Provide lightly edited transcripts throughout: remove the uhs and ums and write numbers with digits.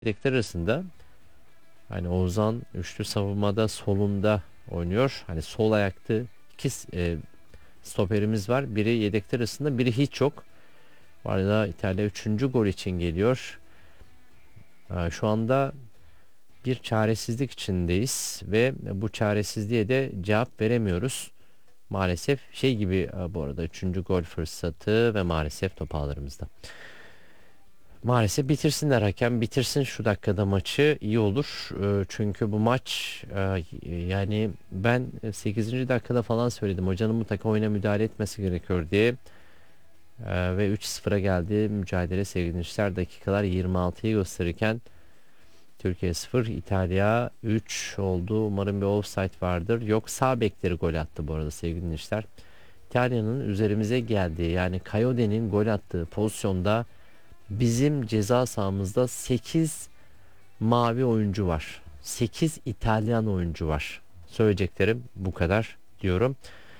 yedekler arasında hani Ozan üçlü savunmada solunda oynuyor. Hani sol ayaklı iki stoperimiz var. Biri yedekler arasında, biri hiç yok. Bu arada İtalya üçüncü gol için geliyor. Şu anda bir çaresizlik içindeyiz ve bu çaresizliğe de cevap veremiyoruz. Maalesef şey gibi, bu arada üçüncü gol fırsatı ve maalesef top ağlarımızda. Maalesef bitirsinler, hakem bitirsin şu dakikada maçı, iyi olur. Çünkü bu maç, yani ben 8. dakikada falan söyledim hocanın mutlaka oyuna müdahale etmesi gerekiyor diye. Ve 3-0'a geldi mücadele sevgili dinleyiciler. Dakikalar 26'yı gösterirken Türkiye 0, İtalya 3 oldu. Umarım bir offside vardır. Yok, sağ bekleri gol attı bu arada sevgili dinleyiciler. İtalya'nın üzerimize geldiği, yani Coyote'nin gol attığı pozisyonda bizim ceza sahamızda 8 mavi oyuncu var. 8 İtalyan oyuncu var. Söyleyeceklerim bu kadar diyorum.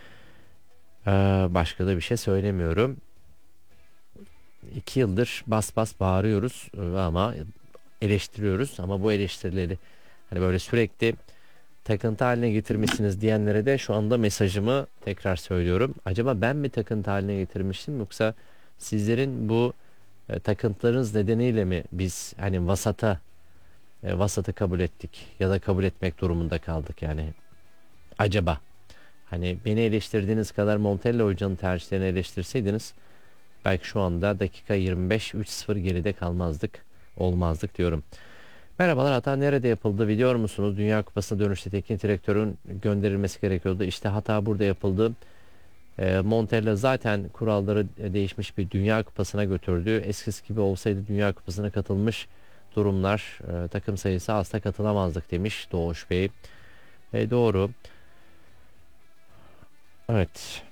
Başka da bir şey söylemiyorum. 2 yıldır bas bas bağırıyoruz, ama eleştiriyoruz, ama bu eleştirileri hani böyle sürekli takıntı haline getirmişsiniz diyenlere de şu anda mesajımı tekrar söylüyorum. Acaba ben mi takıntı haline getirmiştim, yoksa sizlerin bu takıntılarınız nedeniyle mi biz hani vasatı kabul ettik ya da kabul etmek durumunda kaldık yani? Acaba hani beni eleştirdiğiniz kadar Montella hocanın tercihlerini eleştirseydiniz, belki şu anda dakika 25 3-0 geride kalmazdık, olmazdık diyorum. Merhabalar, hata nerede yapıldı biliyor musunuz? Dünya Kupası'na dönüşte teknik direktörün gönderilmesi gerekiyordu. İşte hata burada yapıldı. Montella zaten kuralları değişmiş bir Dünya Kupası'na götürdü. Eskisi gibi olsaydı Dünya Kupası'na katılmış durumlar, takım sayısı asla katılamazdık demiş Doğuş Bey. Doğru. Evet.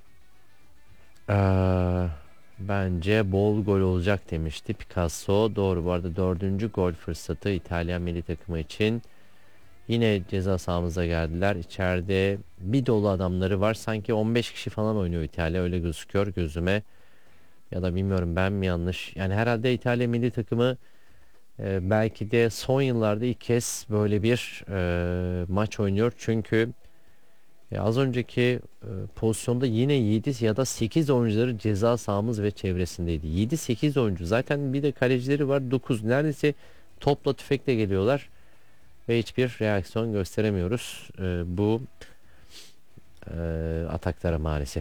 Ee, Bence bol gol olacak demişti Picasso. Doğru, bu arada dördüncü gol fırsatı İtalyan milli takımı için. Yine ceza sahamıza geldiler. İçeride bir dolu adamları var. Sanki 15 kişi falan oynuyor İtalya, öyle gözüküyor gözüme. Ya da bilmiyorum, ben mi yanlış. Yani herhalde İtalya milli takımı belki de son yıllarda ilk kez böyle bir maç oynuyor. Çünkü az önceki pozisyonda yine 7 ya da 8 oyuncuları ceza sahamız ve çevresindeydi. 7-8 oyuncu. Zaten bir de kalecileri var 9. Neredeyse topla tüfekle geliyorlar ve hiçbir reaksiyon gösteremiyoruz bu ataklara maalesef.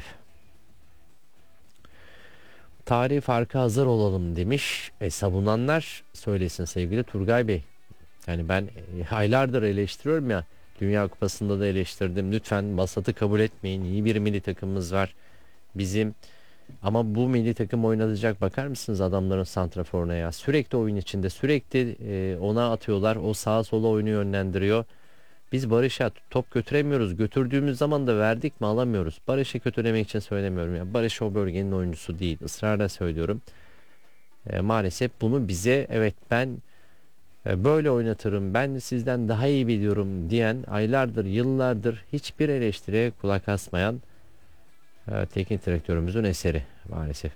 Tarih farkı hazır olalım demiş. Savunanlar söylesin sevgili Turgay Bey. Yani ben aylardır eleştiriyorum ya. Dünya Kupası'nda da eleştirdim. Lütfen vasatı kabul etmeyin. İyi bir milli takımımız var bizim. Ama bu milli takım oynatacak, bakar mısınız adamların santraforuna ya? Sürekli oyun içinde, sürekli ona atıyorlar. O sağa sola oyunu yönlendiriyor. Biz Barış'a top götüremiyoruz. Götürdüğümüz zaman da verdik mi alamıyoruz. Barış'ı kötülemek için söylemiyorum ya. Barış o bölgenin oyuncusu değil. Israrla söylüyorum. Maalesef bunu bize, evet ben böyle oynatırım, ben sizden daha iyi biliyorum diyen, aylardır yıllardır hiçbir eleştiriye kulak asmayan teknik direktörümüzün eseri maalesef.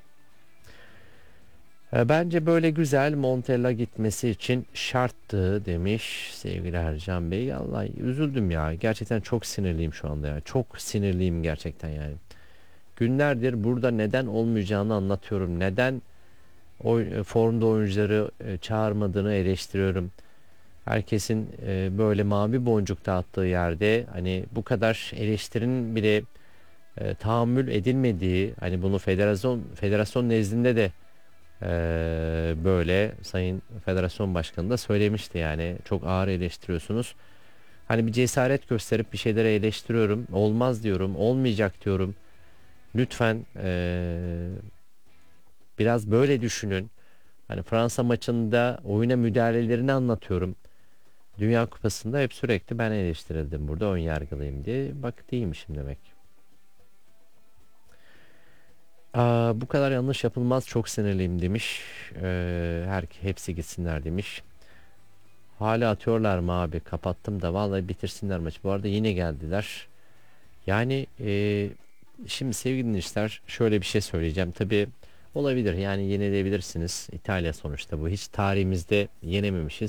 Bence böyle güzel, Montella gitmesi için şarttı demiş sevgili Ercan Bey. Allah, üzüldüm ya. Gerçekten çok sinirliyim şu anda ya. Çok sinirliyim gerçekten yani. Günlerdir burada neden olmayacağını anlatıyorum. Neden formda oyuncuları çağırmadığını eleştiriyorum. Herkesin böyle mavi boncuk dağıttığı yerde hani bu kadar eleştirinin bile tahammül edilmediği, hani bunu federasyon nezdinde de böyle Sayın Federasyon Başkanı da söylemişti, yani çok ağır eleştiriyorsunuz. Hani bir cesaret gösterip bir şeyleri eleştiriyorum. Olmaz diyorum, olmayacak diyorum. Lütfen biraz böyle düşünün. Hani Fransa maçında oyuna müdahalelerini anlatıyorum. Dünya Kupası'nda hep sürekli ben eleştirildim, burada ön yargılıyım diye. Bak, değilmişim demek. Bu kadar yanlış yapılmaz, çok sinirliyim demiş. Hepsi gitsinler demiş. Hala atıyorlar mı abi? Kapattım da vallahi, bitirsinler maçı. Bu arada yine geldiler. Yani şimdi sevgili dinleyiciler, şöyle bir şey söyleyeceğim. Tabii Olabilir, yani yenilebilirsiniz. İtalya sonuçta bu. Hiç tarihimizde yenememişiz.